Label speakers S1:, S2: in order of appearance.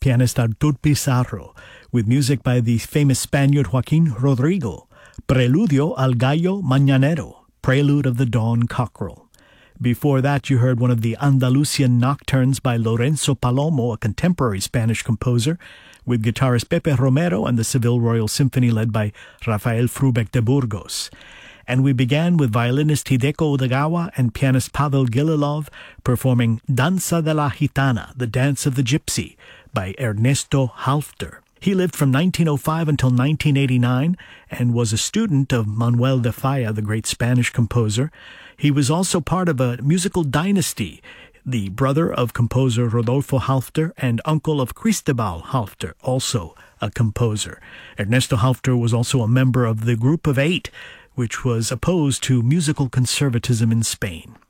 S1: pianist Artur Pizarro, with music by the famous Spaniard Joaquin Rodrigo, Preludio al Gallo Mañanero, Prelude of the Dawn Cockerel. Before that, you heard one of the Andalusian Nocturnes by Lorenzo Palomo, a contemporary Spanish composer, with guitarist Pepe Romero and the Seville Royal Symphony led by Rafael Frubeck de Burgos. And we began with violinist Hideko Odagawa and pianist Pavel Gililov performing Danza de la Gitana, The Dance of the Gypsy, by Ernesto Halffter. He lived from 1905 until 1989 and was a student of Manuel de Falla, the great Spanish composer. He was also part of a musical dynasty, the brother of composer Rodolfo Halffter and uncle of Cristobal Halffter, also a composer. Ernesto Halffter was also a member of the Group of Eight, which was opposed to musical conservatism in Spain.